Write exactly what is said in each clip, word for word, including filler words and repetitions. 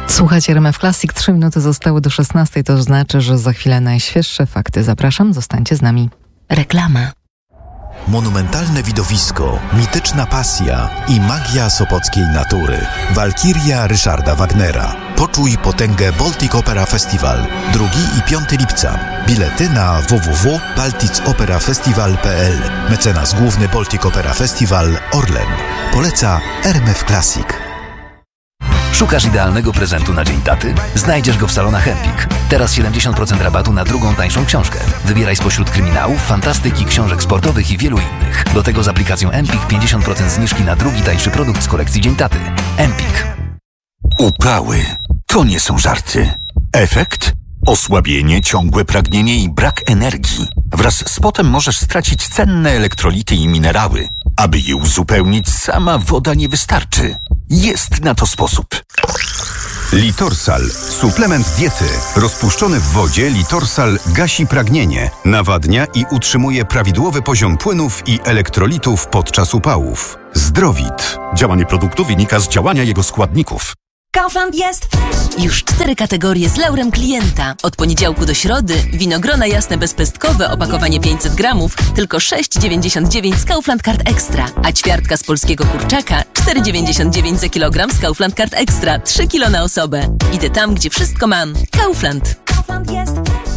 Słuchajcie, R M F Classic, trzy minuty zostały do szesnastej, to znaczy, że za chwilę najświeższe fakty. Zapraszam, zostańcie z nami. Reklama. Monumentalne widowisko, mityczna pasja i magia sopockiej natury. Walkiria Ryszarda Wagnera. Poczuj potęgę Baltic Opera Festival. drugiego i piątego lipca. Bilety na w w w kropka baltic opera festival kropka p l. Mecenas główny Baltic Opera Festival Orlen. Poleca R M F Classic. Szukasz idealnego prezentu na Dzień Taty? Znajdziesz go w salonach Empik. Teraz siedemdziesiąt procent rabatu na drugą tańszą książkę. Wybieraj spośród kryminałów, fantastyki, książek sportowych i wielu innych. Do tego z aplikacją Empik pięćdziesiąt procent zniżki na drugi tańszy produkt z kolekcji Dzień Taty. Empik. Upały to nie są żarty. Efekt? Osłabienie, ciągłe pragnienie i brak energii. Wraz z potem możesz stracić cenne elektrolity i minerały. Aby je uzupełnić, sama woda nie wystarczy. Jest na to sposób. Litorsal. Suplement diety. Rozpuszczony w wodzie Litorsal gasi pragnienie, nawadnia i utrzymuje prawidłowy poziom płynów i elektrolitów podczas upałów. Zdrowit. Działanie produktu wynika z działania jego składników. Kaufland jest już cztery kategorie z laurem klienta. Od poniedziałku do środy winogrona jasne bezpestkowe, opakowanie pięćset gramów, tylko sześć dziewięćdziesiąt dziewięć z Kaufland Card Extra, a ćwiartka z polskiego kurczaka cztery dziewięćdziesiąt dziewięć za kilogram z Kaufland Card Extra, trzy kilo na osobę. Idę tam, gdzie wszystko mam. Kaufland. Kaufland jest.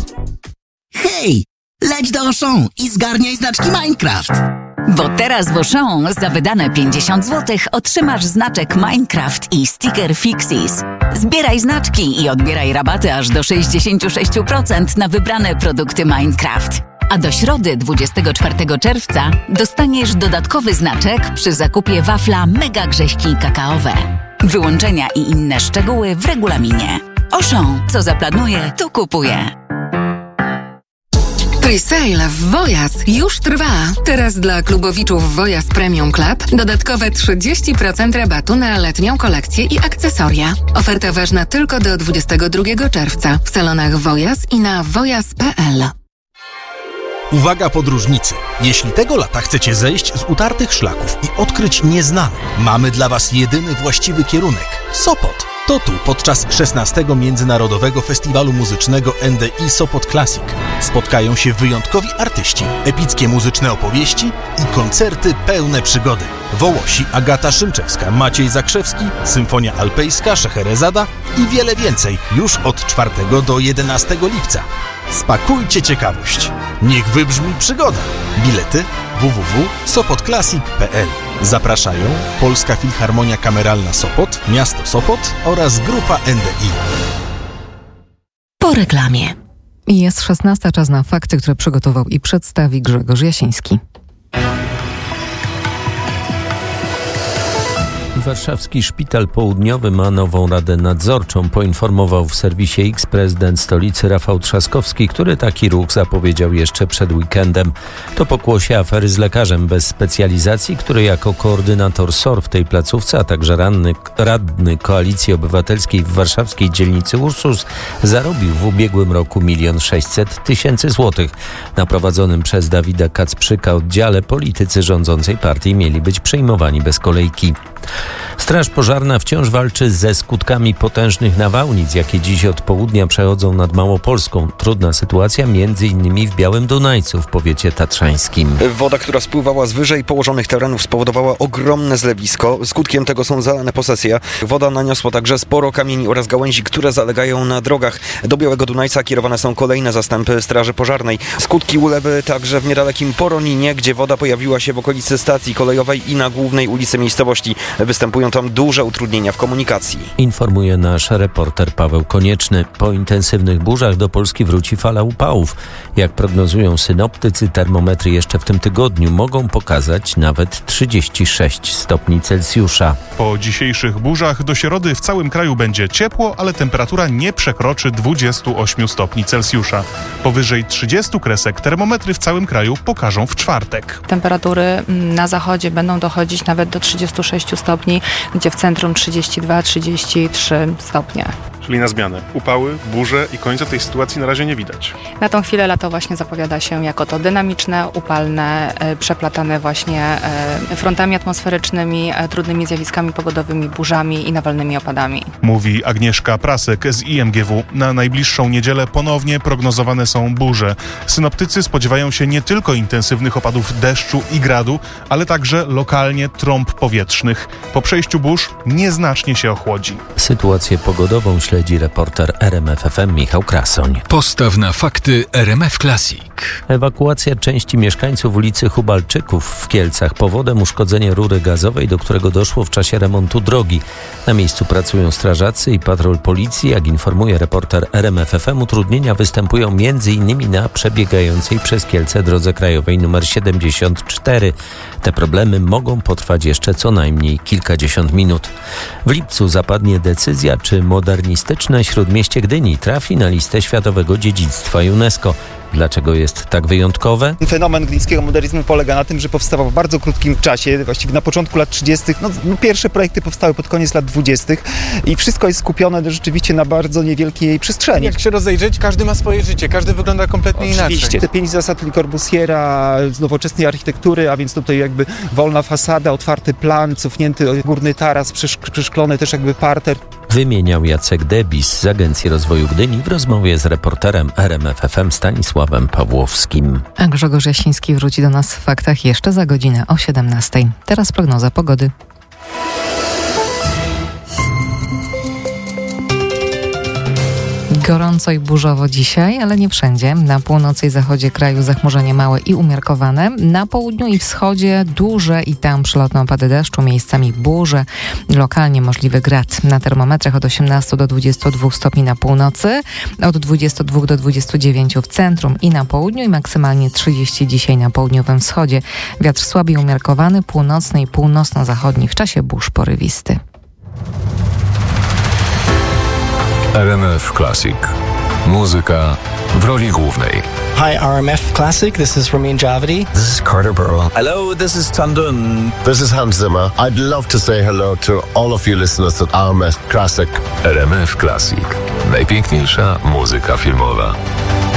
Hej, leć do Auchan i zgarniaj znaczki Minecraft. Bo teraz w Auchan za wydane pięćdziesiąt złotych otrzymasz znaczek Minecraft i sticker Fixies. Zbieraj znaczki i odbieraj rabaty aż do sześćdziesiąt sześć procent na wybrane produkty Minecraft. A do środy dwudziestego czwartego czerwca dostaniesz dodatkowy znaczek przy zakupie wafla Mega Grześki Kakaowe. Wyłączenia i inne szczegóły w regulaminie. Auchan, co zaplanuje, to kupuje. Presale w Wojas już trwa. Teraz dla klubowiczów Wojas Premium Club dodatkowe trzydzieści procent rabatu na letnią kolekcję i akcesoria. Oferta ważna tylko do dwudziestego drugiego czerwca w salonach Wojas i na wojas kropka p l. Uwaga podróżnicy! Jeśli tego lata chcecie zejść z utartych szlaków i odkryć nieznane, mamy dla Was jedyny właściwy kierunek – Sopot. To tu podczas szesnastego Międzynarodowego Festiwalu Muzycznego N D I Sopot Classic spotkają się wyjątkowi artyści, epickie muzyczne opowieści i koncerty pełne przygody. Wołosi Agata Szymczewska, Maciej Zakrzewski, Symfonia Alpejska, Szeherezada i wiele więcej już od czwartego do jedenastego lipca. Spakujcie ciekawość. Niech wybrzmi przygoda. Bilety w w w kropka sopot classic kropka p l. Zapraszają Polska Filharmonia Kameralna Sopot, Miasto Sopot oraz Grupa N D I. Po reklamie. I jest szesnasta, czas na fakty, które przygotował i przedstawi Grzegorz Jasiński. Warszawski Szpital Południowy ma nową radę nadzorczą, poinformował w serwisie X prezydent stolicy Rafał Trzaskowski, który taki ruch zapowiedział jeszcze przed weekendem. To pokłosie afery z lekarzem bez specjalizacji, który jako koordynator S O R w tej placówce, a także radny, radny Koalicji Obywatelskiej w warszawskiej dzielnicy Ursus zarobił w ubiegłym roku milion sześćset tysięcy złotych. Na prowadzonym przez Dawida Kacprzyka oddziale politycy rządzącej partii mieli być przyjmowani bez kolejki. Straż Pożarna wciąż walczy ze skutkami potężnych nawałnic, jakie dziś od południa przechodzą nad Małopolską. Trudna sytuacja między innymi w Białym Dunajcu w powiecie tatrzańskim. Woda, która spływała z wyżej położonych terenów, spowodowała ogromne zlewisko. Skutkiem tego są zalane posesje. Woda naniosła także sporo kamieni oraz gałęzi, które zalegają na drogach. Do Białego Dunajca kierowane są kolejne zastępy Straży Pożarnej. Skutki ulewy także w niedalekim Poroninie, gdzie woda pojawiła się w okolicy stacji kolejowej i na głównej ulicy miejscowości. Występują tam duże utrudnienia w komunikacji. Informuje nasz reporter Paweł Konieczny. Po intensywnych burzach do Polski wróci fala upałów. Jak prognozują synoptycy, termometry jeszcze w tym tygodniu mogą pokazać nawet trzydzieści sześć stopni Celsjusza. Po dzisiejszych burzach do środy w całym kraju będzie ciepło, ale temperatura nie przekroczy dwudziestu ośmiu stopni Celsjusza. Powyżej trzydziestu kresek termometry w całym kraju pokażą w czwartek. Temperatury na zachodzie będą dochodzić nawet do trzydziestu sześciu stopni, gdzie w centrum trzydzieści dwa trzydzieści trzy stopnie. Czyli na zmianę. Upały, burze i końca tej sytuacji na razie nie widać. Na tą chwilę lato właśnie zapowiada się jako to dynamiczne, upalne, przeplatane właśnie frontami atmosferycznymi, trudnymi zjawiskami pogodowymi, burzami i nawalnymi opadami. Mówi Agnieszka Prasek z I M G W. Na najbliższą niedzielę ponownie prognozowane są burze. Synoptycy spodziewają się nie tylko intensywnych opadów deszczu i gradu, ale także lokalnie trąb powietrznych. Po przejściu burz nieznacznie się ochłodzi. Sytuację pogodową śledzi reporter R M F F M Michał Krasoń. Postaw na fakty R M F Classic. Ewakuacja części mieszkańców ulicy Hubalczyków w Kielcach powodem uszkodzenia rury gazowej, do którego doszło w czasie remontu drogi. Na miejscu pracują strażacy i patrol policji. Jak informuje reporter R M F F M, utrudnienia występują między innymi na przebiegającej przez Kielce drodze krajowej nr siedemdziesiąt cztery. Te problemy mogą potrwać jeszcze co najmniej kilkadziesiąt minut. W lipcu zapadnie decyzja, czy modernistyczne Śródmieście Gdyni trafi na listę Światowego Dziedzictwa UNESCO. Dlaczego jest tak wyjątkowe? Fenomen gdyńskiego modernizmu polega na tym, że powstawał w bardzo krótkim czasie, właściwie na początku lat trzydziestych. No, no pierwsze projekty powstały pod koniec lat dwudziestych i wszystko jest skupione rzeczywiście na bardzo niewielkiej przestrzeni. Jak się rozejrzeć, każdy ma swoje życie, każdy wygląda kompletnie Oczywiście. inaczej. Oczywiście. Te pięć zasad Le Corbusiera z nowoczesnej architektury, a więc tutaj jakby wolna fasada, otwarty plan, cofnięty górny taras, przeszklony też jakby parter. Wymieniał Jacek Debis z Agencji Rozwoju Gdyni w rozmowie z reporterem R M F F M Stanisławem Pawłowskim. A Grzegorz Jasiński wróci do nas w faktach jeszcze za godzinę o siedemnastej. Teraz prognoza pogody. Gorąco i burzowo dzisiaj, ale nie wszędzie. Na północy i zachodzie kraju zachmurzenie małe i umiarkowane. Na południu i wschodzie duże i tam przelotne opady deszczu, miejscami burze. Lokalnie możliwy grad. Na termometrach od osiemnastu do dwudziestu dwóch stopni na północy, od dwudziestu dwóch do dwudziestu dziewięciu w centrum i na południu i maksymalnie trzydzieści dzisiaj na południowym wschodzie. Wiatr słaby i umiarkowany, północny i północno-zachodni w czasie burz porywisty. R M F Classic. Muzyka w roli głównej. Hi R M F Classic, this is Ramin Javadi. This is Carter Burwell. Hello, this is Tandun. This is Hans Zimmer. I'd love to say hello to all of you listeners at R M F Classic. R M F Classic. Najpiękniejsza muzyka filmowa.